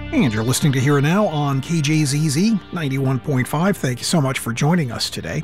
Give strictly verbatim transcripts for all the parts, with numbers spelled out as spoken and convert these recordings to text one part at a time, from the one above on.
And you're listening to Here and Now on K J Z Z ninety-one point five. Thank you so much for joining us today.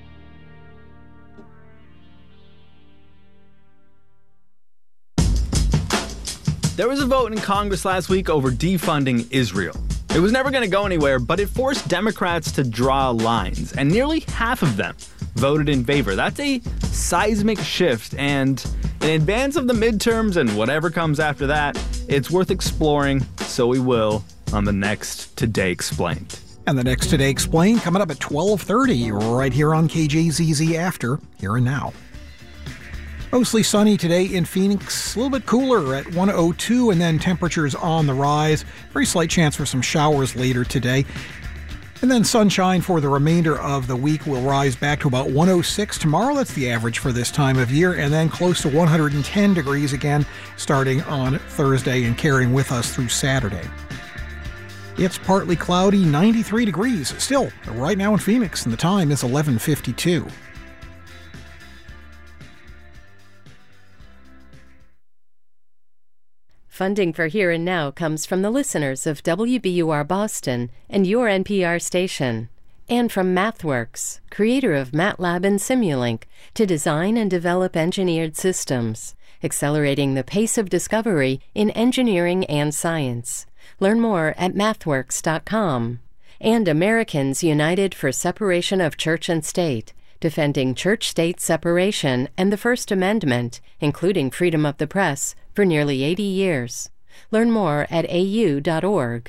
There was a vote in Congress last week over defunding Israel. It was never going to go anywhere, but it forced Democrats to draw lines, and nearly half of them voted in favor. That's a seismic shift, and in advance of the midterms and whatever comes after that, it's worth exploring, so we will on the next Today Explained. And the next Today Explained coming up at twelve thirty right here on K J Z Z after Here and Now. Mostly sunny today in Phoenix, a little bit cooler at one oh two, and then temperatures on the rise. Very slight chance for some showers later today. And then sunshine for the remainder of the week will rise back to about one oh six tomorrow. That's the average for this time of year. And then close to one hundred ten degrees again starting on Thursday and carrying with us through Saturday. It's partly cloudy, ninety-three degrees still right now in Phoenix, and the time is eleven fifty-two. Funding for Here and Now comes from the listeners of W B U R Boston and your N P R station, and from MathWorks, creator of MATLAB and Simulink, to design and develop engineered systems, accelerating the pace of discovery in engineering and science. Learn more at mathworks dot com. And Americans United for Separation of Church and State, defending church-state separation and the First Amendment, including freedom of the press, for nearly eighty years. Learn more at a u dot org.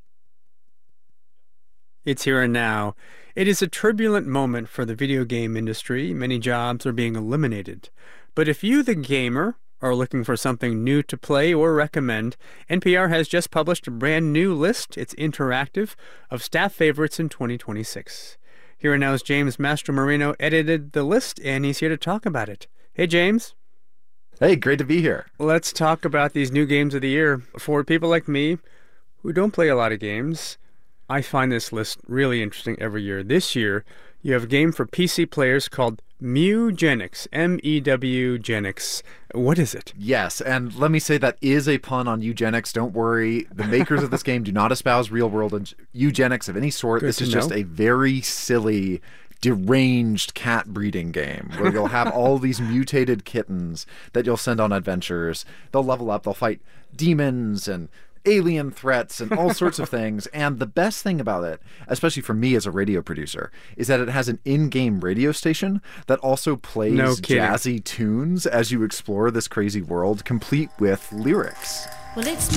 It's Here and Now. It is a turbulent moment for the video game industry. Many jobs are being eliminated. But if you, the gamer, are looking for something new to play or recommend, N P R has just published a brand new list, it's interactive, of staff favorites in twenty twenty-six. Here and Now's James Mastromarino edited the list, and he's here to talk about it. Hey, James. Hey, great to be here. Let's talk about these new games of the year. For people like me who don't play a lot of games, I find this list really interesting every year. This year, you have a game for P C players called Mewgenics, M E W Genics. What is it? Yes, and let me say that is a pun on eugenics. Don't worry. The makers of this game do not espouse real-world eugenics of any sort. Good this is know. just a very silly, deranged cat breeding game where you'll have all these mutated kittens that you'll send on adventures. They'll level up, they'll fight demons and alien threats and all sorts of things. And the best thing about it, especially for me as a radio producer, is that it has an in-game radio station that also plays No jazzy tunes as you explore this crazy world, complete with lyrics. Well, it's